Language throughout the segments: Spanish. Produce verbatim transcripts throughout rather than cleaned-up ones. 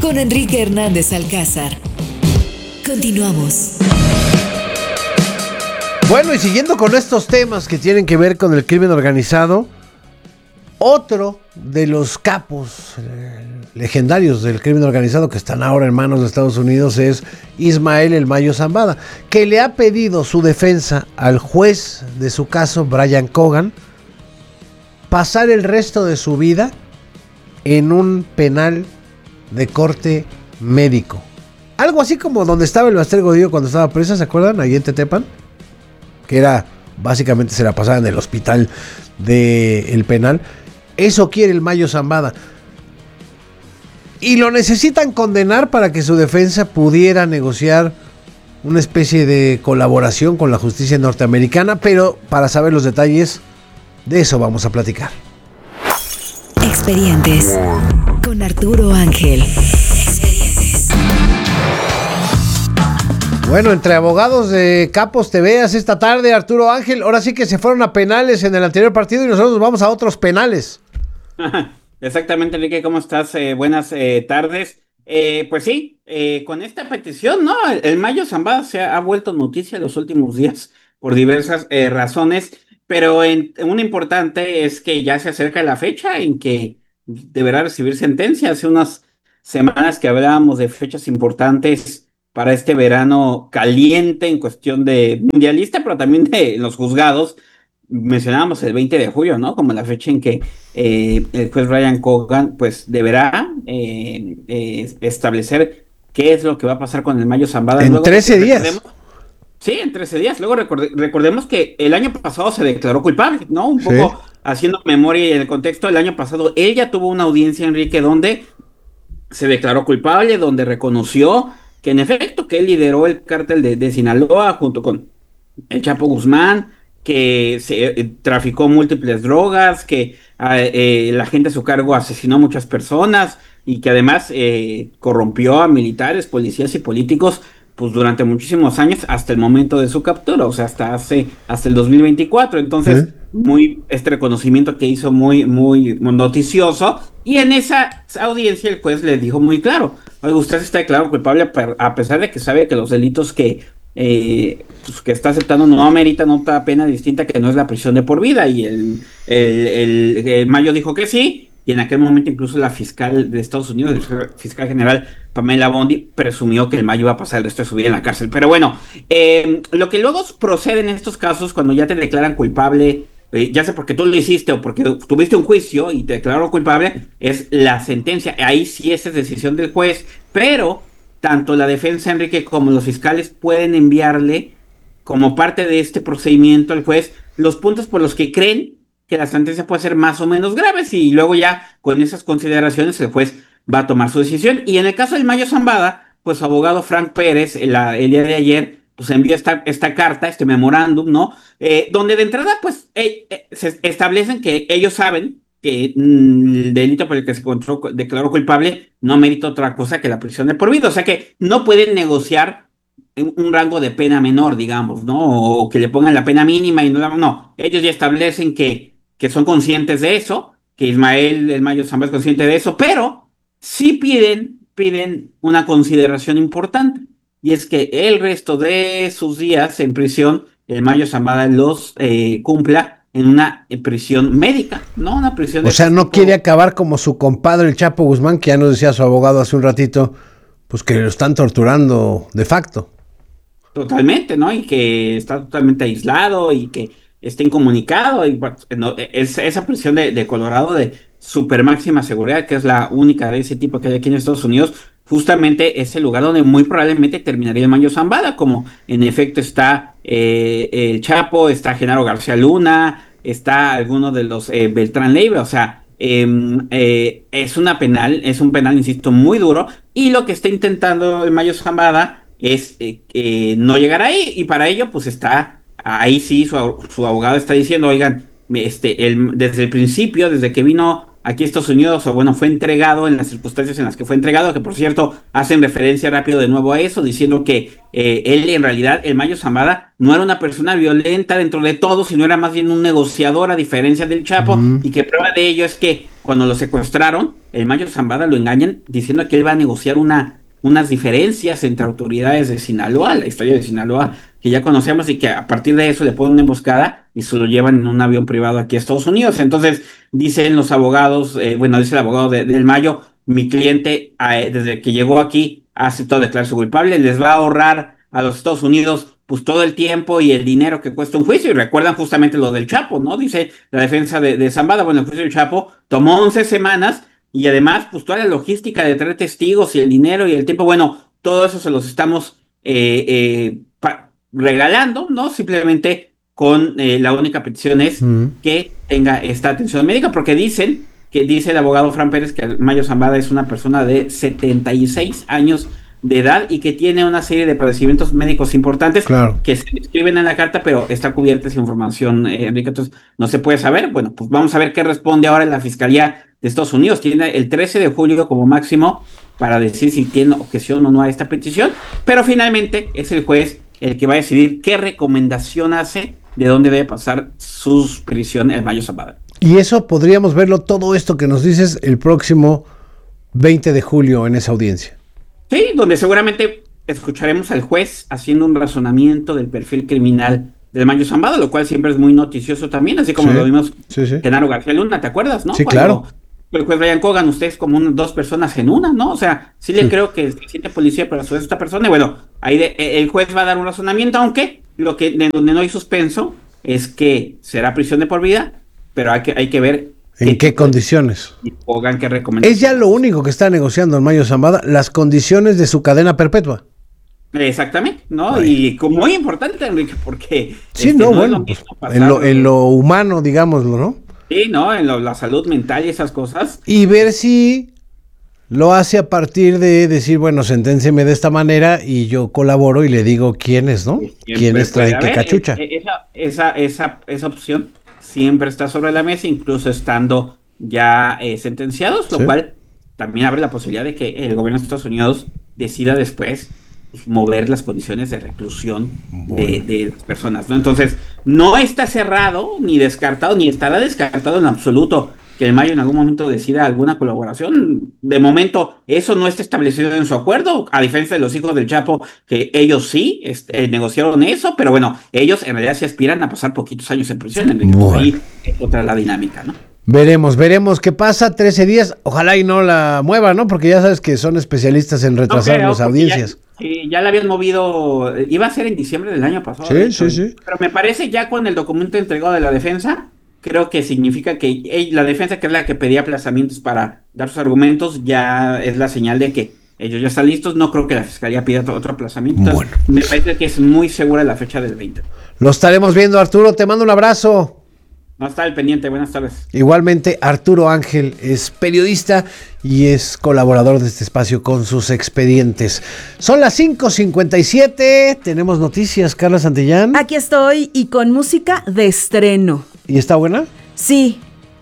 con Enrique Hernández Alcázar. Continuamos. Bueno, y siguiendo con estos temas que tienen que ver con el crimen organizado, otro de los capos eh, legendarios del crimen organizado que están ahora en manos de Estados Unidos es Ismael El Mayo Zambada, que le ha pedido su defensa al juez de su caso, Brian Cogan, pasar el resto de su vida en un penal de corte médico. Algo así como donde estaba el Baster Godillo cuando estaba presa, ¿se acuerdan? Ahí en Tetepan. Que era, básicamente se la pasaba en el hospital del penal. Eso quiere el Mayo Zambada. Y lo necesitan condenar para que su defensa pudiera negociar una especie de colaboración con la justicia norteamericana. Pero para saber los detalles, de eso vamos a platicar. Expedientes con Arturo Ángel. Bueno, entre abogados de Capos T V esta tarde, Arturo Ángel, ahora sí que se fueron a penales en el anterior partido y nosotros vamos a otros penales. Exactamente, Enrique, ¿cómo estás? Eh, buenas eh, tardes. Eh, pues sí, eh, con esta petición, ¿no? El, el Mayo Zambada se ha, ha vuelto noticia en los últimos días por diversas eh, razones, pero en, una importante es que ya se acerca la fecha en que deberá recibir sentencia. Hace unas semanas que hablábamos de fechas importantes para este verano caliente en cuestión de mundialista, pero también de los juzgados. Mencionábamos el veinte de julio, ¿no? Como la fecha en que eh, el juez Brian Cogan pues deberá eh, eh, establecer qué es lo que va a pasar con el Mayo Zambada. En Luego, trece días. Sí, en trece días. Luego recorde, recordemos que el año pasado se declaró culpable, ¿no? Un poco sí. Haciendo memoria y en el contexto del año pasado, él ya tuvo una audiencia, Enrique, donde se declaró culpable, donde reconoció que en efecto que él lideró el cártel de, de Sinaloa junto con el Chapo Guzmán, que se eh, traficó múltiples drogas, que eh, la gente a su cargo asesinó a muchas personas y que además eh, corrompió a militares, policías y políticos pues durante muchísimos años hasta el momento de su captura, o sea, hasta hace hasta el dos mil veinticuatro. Entonces, ¿sí? Muy este reconocimiento que hizo muy muy noticioso, y en esa audiencia el juez le dijo muy claro: oye, usted está declarado culpable a pesar de que sabe que los delitos que eh, pues, que está aceptando no ameritan otra pena distinta que no es la prisión de por vida. Y el, el, el, el Mayo dijo que sí, y en aquel momento incluso la fiscal de Estados Unidos, el fiscal general Pamela Bondi, presumió que el Mayo iba a pasar el resto de su vida en la cárcel. Pero bueno, eh, lo que luego procede en estos casos, cuando ya te declaran culpable, eh, ya sea porque tú lo hiciste o porque tuviste un juicio y te declararon culpable, es la sentencia. Ahí sí esa es decisión del juez, pero tanto la defensa, Enrique, como los fiscales pueden enviarle, como parte de este procedimiento al juez, los puntos por los que creen que la sentencia puede ser más o menos grave, y luego ya con esas consideraciones el juez va a tomar su decisión. Y en el caso del Mayo Zambada, pues su abogado Frank Pérez, el, el día de ayer, pues envió esta, esta carta, este memorándum, ¿no? Eh, donde de entrada, pues, eh, eh, se establecen que ellos saben que mm, el delito por el que se encontró, declaró culpable no merita otra cosa que la prisión de por vida. O sea que no pueden negociar un rango de pena menor, digamos, ¿no? O que le pongan la pena mínima y no, no. Ellos ya establecen que, que son conscientes de eso, que Ismael El Mayo Zambada es consciente de eso, pero sí piden, piden una consideración importante, y es que el resto de sus días en prisión, el Mayo Zambada los eh, cumpla en una prisión médica, ¿no? Una prisión O sea, no tipo... quiere acabar como su compadre el Chapo Guzmán, que ya nos decía su abogado hace un ratito, pues que lo están torturando de facto. Totalmente, ¿no? Y que está totalmente aislado y que está incomunicado. Y no, es, esa prisión de, de Colorado de super máxima seguridad, que es la única de ese tipo que hay aquí en Estados Unidos, justamente es el lugar donde muy probablemente terminaría el Mayo Zambada, como en efecto está eh, el Chapo, está Genaro García Luna, está alguno de los eh, Beltrán Leiva. O sea, eh, eh, es una penal, es un penal, insisto, muy duro, y lo que está intentando el Mayo Zambada es eh, eh, no llegar ahí, y para ello pues está, ahí sí su, su abogado está diciendo: oigan, este, el, desde el principio, desde que vino aquí a Estados Unidos, o bueno, fue entregado en las circunstancias en las que fue entregado, que por cierto hacen referencia rápido de nuevo a eso, diciendo que eh, él en realidad, el Mayo Zambada, no era una persona violenta dentro de todo, sino era más bien un negociador, a diferencia del Chapo, uh-huh. Y que prueba de ello es que cuando lo secuestraron, el Mayo Zambada lo engañan diciendo que él va a negociar una, unas diferencias entre autoridades de Sinaloa, la historia de Sinaloa que ya conocemos, y que a partir de eso le ponen una emboscada y se lo llevan en un avión privado aquí a Estados Unidos. Entonces dicen los abogados, eh, bueno, dice el abogado de, del Mayo, mi cliente eh, desde que llegó aquí ha aceptado declararse culpable, les va a ahorrar a los Estados Unidos pues todo el tiempo y el dinero que cuesta un juicio. Y recuerdan justamente lo del Chapo, ¿no? Dice la defensa de, de Zambada, bueno, el juicio del Chapo tomó once semanas y además pues toda la logística de traer testigos y el dinero y el tiempo, bueno, todo eso se los estamos eh, eh, pa- regalando, ¿no? Simplemente con eh, la única petición es mm. que tenga esta atención médica, porque dicen, que dice el abogado Fran Pérez que el Mayo Zambada es una persona de setenta y seis años de edad y que tiene una serie de padecimientos médicos importantes, claro, que se describen en la carta, pero está cubierta esa información, eh, Enrique, entonces no se puede saber. Bueno, pues vamos a ver qué responde ahora la Fiscalía de Estados Unidos. Tiene el trece de julio como máximo para decir si tiene objeción o no a esta petición, pero finalmente es el juez el que va a decidir qué recomendación hace de dónde debe pasar su prisión el Mayo Zambada. Y eso podríamos verlo, todo esto que nos dices, el próximo veinte de julio en esa audiencia. Sí, donde seguramente escucharemos al juez haciendo un razonamiento del perfil criminal del Mayo Zambada, lo cual siempre es muy noticioso también, así como sí, lo vimos sí, sí. Genaro García Luna, ¿te acuerdas, no? Sí, Cuando claro. el juez Brian Cogan, ustedes como un, dos personas en una, ¿no? O sea, sí le sí. creo que se siente policía, pero a su vez esta persona, y bueno, ahí de, el juez va a dar un razonamiento, aunque lo que de donde no hay suspenso es que será prisión de por vida, pero hay que, hay que ver ¿en qué, qué condiciones? Y Cogan qué recomendaciones. Es ya lo único que está negociando el Mayo Zambada, las condiciones de su cadena perpetua. Exactamente, ¿no? Ay. Y como muy importante, Enrique, porque... Sí, este, no, no, bueno, pues, en, lo, en lo humano, digámoslo, ¿no? Sí, ¿no? En lo, la salud mental y esas cosas. Y ver si lo hace a partir de decir, bueno, senténceme de esta manera y yo colaboro y le digo quiénes, ¿no? Quiénes traen qué cachucha. Esa, esa, esa, esa opción siempre está sobre la mesa, incluso estando ya eh, sentenciados, lo sí. cual también abre la posibilidad de que el gobierno de Estados Unidos decida después mover las condiciones de reclusión bueno. de, de las personas, ¿no? Entonces, no está cerrado, ni descartado, ni estará descartado en absoluto que el Mayo en algún momento decida alguna colaboración. De momento, eso no está establecido en su acuerdo, a diferencia de los hijos del Chapo, que ellos sí este, negociaron eso, pero bueno, ellos en realidad se aspiran a pasar poquitos años en prisión, en bueno. ahí es otra la dinámica, ¿no? Veremos, veremos qué pasa, trece días, ojalá y no la mueva, ¿no? Porque ya sabes que son especialistas en retrasar no, las audiencias. Ya, sí, ya la habían movido, iba a ser en diciembre del año pasado. Sí, sí, sí. Pero me parece ya con el documento entregado de la defensa, creo que significa que ella, la defensa, que es la que pedía aplazamientos para dar sus argumentos, ya es la señal de que ellos ya están listos. No creo que la fiscalía pida otro aplazamiento. Entonces, bueno. Me parece que es muy segura la fecha del veinte. Lo estaremos viendo, Arturo, te mando un abrazo. No está el pendiente, buenas tardes. Igualmente, Arturo Ángel es periodista y es colaborador de este espacio con sus expedientes. Son las cinco cincuenta y siete, tenemos noticias, Carla Santillán. Aquí estoy y con música de estreno. ¿Y está buena? Sí.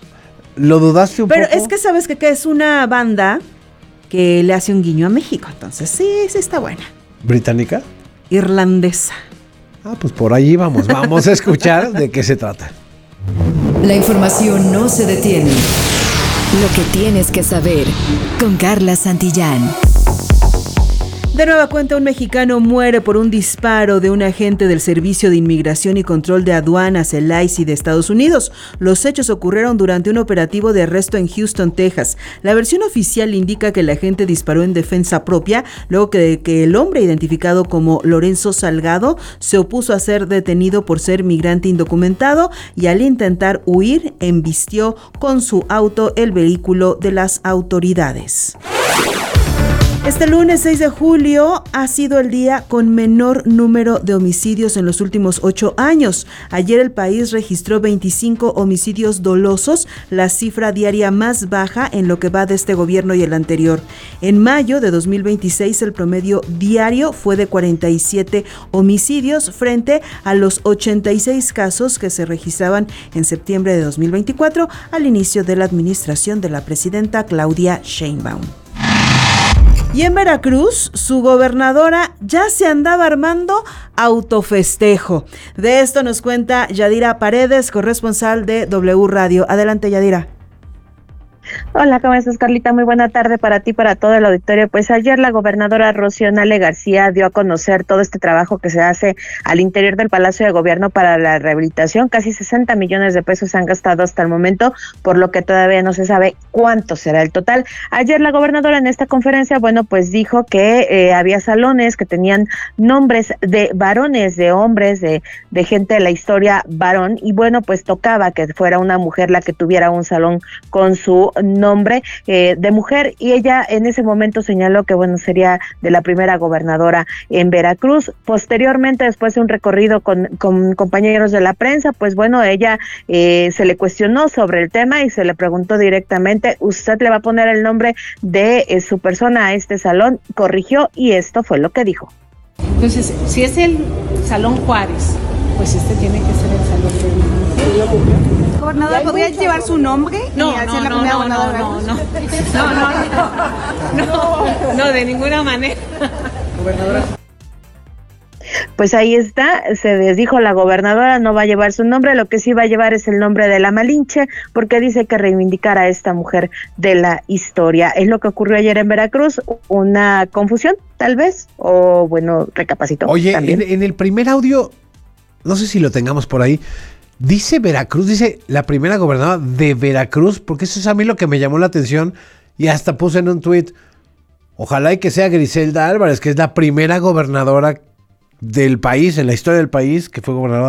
¿Lo dudaste un Pero poco? Pero es que sabes que, que es una banda que le hace un guiño a México, entonces sí, sí está buena. ¿Británica? Irlandesa. Ah, pues por ahí vamos, vamos a escuchar de qué se trata. La información no se detiene. Lo que tienes que saber con Carla Santillán. De nueva cuenta, un mexicano muere por un disparo de un agente del Servicio de Inmigración y Control de Aduanas, el I C E de Estados Unidos. Los hechos ocurrieron durante un operativo de arresto en Houston, Texas. La versión oficial indica que el agente disparó en defensa propia, luego que, que el hombre identificado como Lorenzo Salgado se opuso a ser detenido por ser migrante indocumentado y al intentar huir, embistió con su auto el vehículo de las autoridades. Este lunes seis de julio ha sido el día con menor número de homicidios en los últimos ocho años. Ayer el país registró veinticinco homicidios dolosos, la cifra diaria más baja en lo que va de este gobierno y el anterior. En mayo de dos mil veintiséis el promedio diario fue de cuarenta y siete homicidios frente a los ochenta y seis casos que se registraban en septiembre de dos mil veinticuatro al inicio de la administración de la presidenta Claudia Sheinbaum. Y en Veracruz, su gobernadora ya se andaba armando autofestejo. De esto nos cuenta Yadira Paredes, corresponsal de W Radio. Adelante, Yadira. Hola, ¿cómo estás, Carlita? Muy buena tarde para ti, para todo el auditorio. Pues ayer la gobernadora Rocío Nale García dio a conocer todo este trabajo que se hace al interior del Palacio de Gobierno para la rehabilitación. Casi sesenta millones de pesos se han gastado hasta el momento, por lo que todavía no se sabe cuánto será el total. Ayer la gobernadora en esta conferencia, bueno, pues dijo que eh, había salones que tenían nombres de varones, de hombres, de, de gente de la historia varón, y bueno, pues tocaba que fuera una mujer la que tuviera un salón con su nombre eh, de mujer, y ella en ese momento señaló que bueno, sería de la primera gobernadora en Veracruz. Posteriormente, después de un recorrido con, con compañeros de la prensa, pues bueno, ella eh, se le cuestionó sobre el tema y se le preguntó directamente, ¿usted le va a poner el nombre de eh, su persona a este salón? Corrigió y esto fue lo que dijo. Entonces, si es el Salón Juárez, pues este tiene que ser el Salón de la Mujer. Gobernadora, ¿podría llevar su nombre? No, no, no, no, no, no, no, no, no, no, no, de ninguna manera. Gobernadora. Pues ahí está, se desdijo la gobernadora, no va a llevar su nombre, lo que sí va a llevar es el nombre de la Malinche, porque dice que reivindicar a esta mujer de la historia. Es lo que ocurrió ayer en Veracruz, una confusión, tal vez, o bueno, recapacitó. Oye, en, en el primer audio, no sé si lo tengamos por ahí, dice Veracruz, dice la primera gobernadora de Veracruz, porque eso es a mí lo que me llamó la atención, y hasta puse en un tuit, ojalá y que sea Griselda Álvarez, que es la primera gobernadora del país, en la historia del país, que fue gobernadora